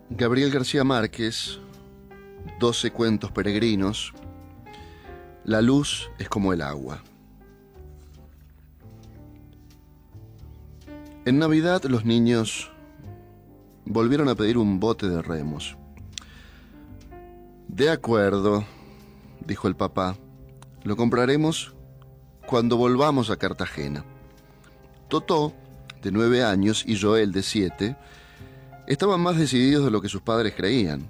Gabriel García Márquez, 12 cuentos peregrinos. La luz es como el agua. En Navidad los niños volvieron a pedir un bote de remos. De acuerdo, dijo el papá, lo compraremos cuando volvamos a Cartagena. Totó, de 9 años, y Joel, de 7, estaban más decididos de lo que sus padres creían.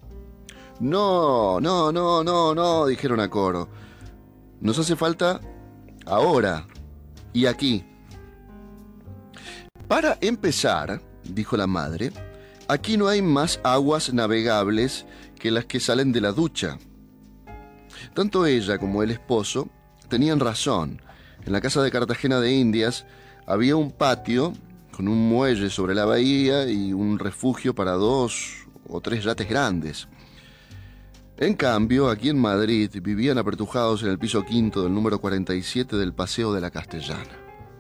No, dijeron a coro. Nos hace falta ahora y aquí. Para empezar, dijo la madre, aquí no hay más aguas navegables que las que salen de la ducha. Tanto ella como el esposo tenían razón. En la casa de Cartagena de Indias había un patio con un muelle sobre la bahía y un refugio para 2 o 3 yates grandes. En cambio, aquí en Madrid vivían apertujados en el piso quinto del número 47 del Paseo de la Castellana.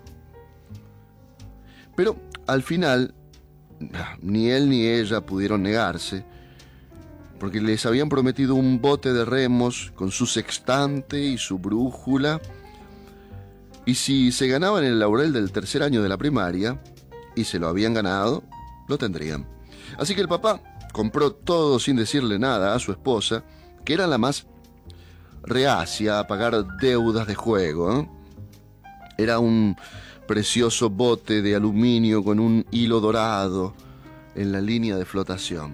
Pero al final, ni él ni ella pudieron negarse, porque les habían prometido un bote de remos con su sextante y su brújula, y si se ganaban el laurel del tercer año de la primaria, y se lo habían ganado, lo tendrían. Así que el papá compró todo sin decirle nada a su esposa, que era la más reacia a pagar deudas de juego, ¿eh? Era un precioso bote de aluminio con un hilo dorado en la línea de flotación.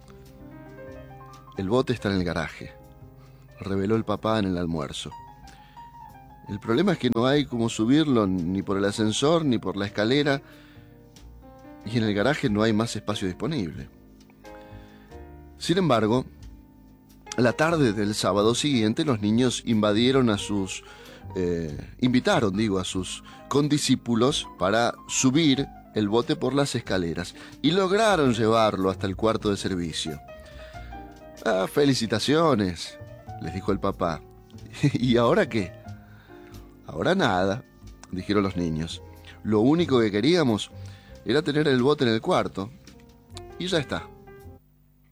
El bote está en el garaje, reveló el papá en el almuerzo. El problema es que no hay cómo subirlo ni por el ascensor ni por la escalera, y en el garaje no hay más espacio disponible. Sin embargo, la tarde del sábado siguiente los niños invitaron a sus condiscípulos para subir el bote por las escaleras y lograron llevarlo hasta el cuarto de servicio. Ah, felicitaciones, les dijo el papá. ¿Y ahora qué? Ahora nada, dijeron los niños. Lo único que queríamos era tener el bote en el cuarto. Y ya está.